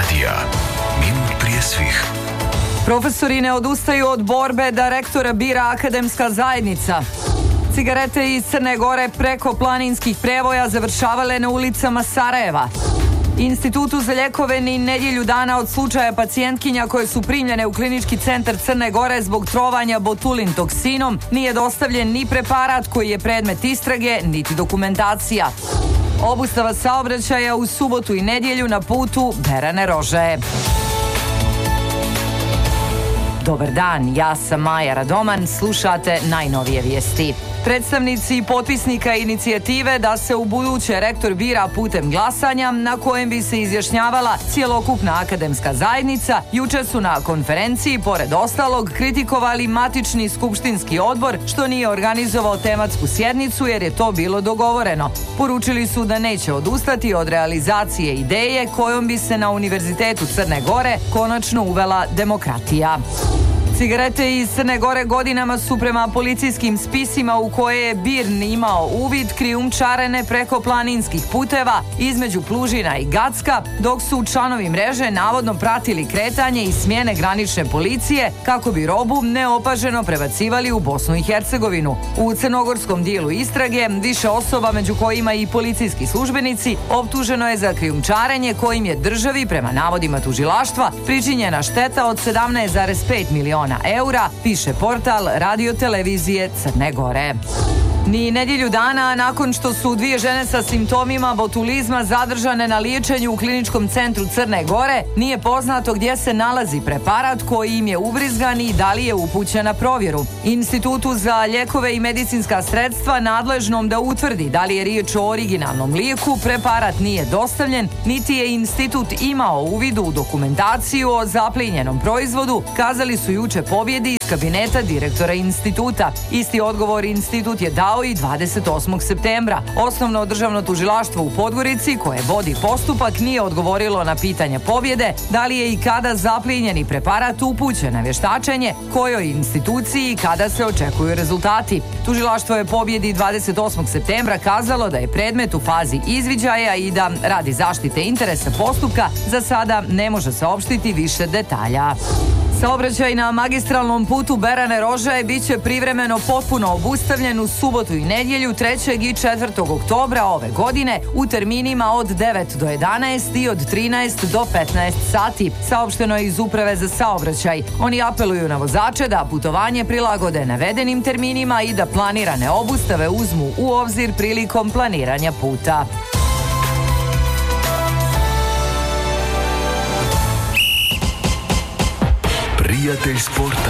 radija. Minut prije svih. Profesori ne odustaju od borbe da rektora bira akademska zajednica. Cigarete iz Crne Gore preko planinskih prevoja završavale na ulicama Sarajeva. Institutu za lijekove ni nedjelju dana od slučaja pacijentkinja koje su primljene u klinički centar Crne Gore zbog trovanja botulin toksinom nije dostavljen ni preparat koji je predmet istrage, niti dokumentacija. Obustava saobraćaja u subotu i nedjelju na putu Berane Rože. Dobar dan, ja sam Maja Radoman, slušate najnovije vijesti. Predstavnici potpisnika inicijative da se ubuduće rektor bira putem glasanja na kojem bi se izjašnjavala cjelokupna akademska zajednica, jučer su na konferenciji, pored ostalog, kritikovali matični skupštinski odbor što nije organizovao tematsku sjednicu jer je to bilo dogovoreno. Poručili su da neće odustati od realizacije ideje kojom bi se na Univerzitetu Crne Gore konačno uvela demokratija. Cigarete iz Crne Gore godinama su prema policijskim spisima u koje je BIRN imao uvid krijumčarene preko planinskih puteva između Plužina i Gacka, dok su članovi mreže navodno pratili kretanje i smjene granične policije kako bi robu neopaženo prebacivali u Bosnu i Hercegovinu. U crnogorskom dijelu istrage više osoba, među kojima i policijski službenici, optuženo je za krijumčarenje kojim je državi, prema navodima tužilaštva, pričinjena šteta od 17,5 miliona eura, piše portal radiotelevizije Crne Gore. Ni nedjelju dana nakon što su dvije žene sa simptomima botulizma zadržane na liječenju u kliničkom centru Crne Gore, nije poznato gdje se nalazi preparat koji im je ubrizgan i da li je upućen na provjeru. Institutu za lijekove i medicinska sredstva nadležnom da utvrdi da li je riječ o originalnom lijeku preparat nije dostavljen, niti je institut imao uvid u dokumentaciju o zaplijenjenom proizvodu, kazali su jučer Pobjedi iz kabineta direktora instituta. Isti odgovor institut je dao i 28. septembra. Osnovno državno tužilaštvo u Podgorici, koje vodi postupak, nije odgovorilo na pitanje Pobjede da li je i kada zaplijenjeni preparat upućen na vještačenje, kojoj instituciji i kada se očekuju rezultati. Tužilaštvo je Pobjedi 28. septembra kazalo da je predmet u fazi izviđaja i da, radi zaštite interesa postupka, za sada ne može saopštiti više detalja. Saobraćaj na magistralnom putu Berane Rože bit će privremeno potpuno obustavljen u subotu i nedjelju 3. i 4. oktobra ove godine u terminima od 9 do 11 i od 13 do 15 sati, saopšteno je iz Uprave za saobraćaj. Oni apeluju na vozače da putovanje prilagode navedenim terminima i da planirane obustave uzmu u obzir prilikom planiranja puta. Prijatelj sporta.